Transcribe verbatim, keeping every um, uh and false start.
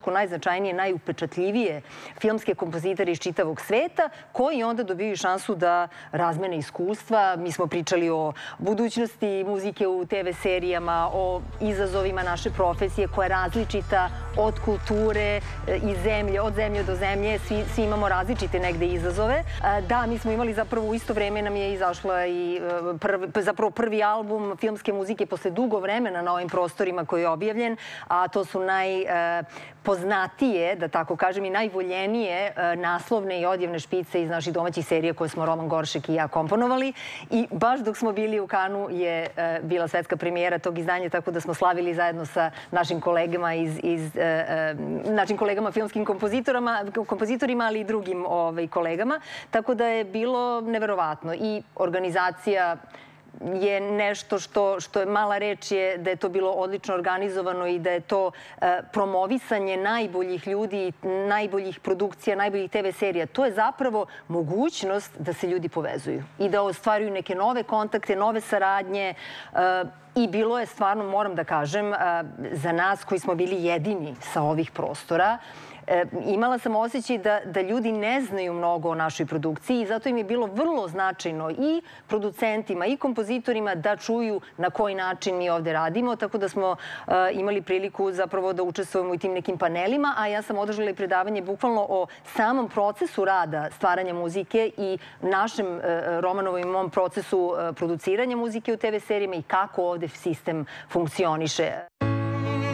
najznačajnije, najupečatljivije filmske kompozitore iz čitavog sveta, koji onda dobiju šansu da razmene iskustva. Mi smo pričali o budućnosti muzike u te ve serijama, o izazovima naše profesije koja je različita od kulture i zemlje, od zemlje do zemlje. Svi, svi imamo različite negde izazove. Da, mi smo imali zapravo u isto vreme nam je izašla i prvi, zapravo prvi album filmske muzike posle dugo vremena na ovim prostorima koji je objavljen, a to su naj poznatije, da tako kažem, i najvoljenije naslovne i odjevne špice iz naših domaćih serija koje smo Roman Goršek i ja komponovali. I baš dok smo bili u Kanu je bila svetska premijera tog izdanja, tako da smo slavili zajedno sa našim kolegama iz, iz našim kolegama filmskim kompozitorima, kompozitorima, ali i drugim ovaj, kolegama. Tako da je bilo neverovatno. I organizacija je nešto što, što je mala reč je da je to bilo odlično organizovano i da je to e, promovisanje najboljih ljudi, najboljih produkcija, najboljih te ve serija. To je zapravo mogućnost da se ljudi povezuju i da ostvaruju neke nove kontakte, nove saradnje. E, I bilo je stvarno, moram da kažem, e, za nas koji smo bili jedini sa ovih prostora, E, imala sam osjećaj da, da ljudi ne znaju mnogo o našoj produkciji i zato im je bilo vrlo značajno i producentima i kompozitorima da čuju na koji način mi ovde radimo, tako da smo e, imali priliku zapravo da učestvujemo u tim nekim panelima, a ja sam održala i predavanje bukvalno o samom procesu rada stvaranja muzike i našem e, Romanovom i mom procesu e, produciranja muzike u te ve serijama i kako ovde sistem funkcioniše.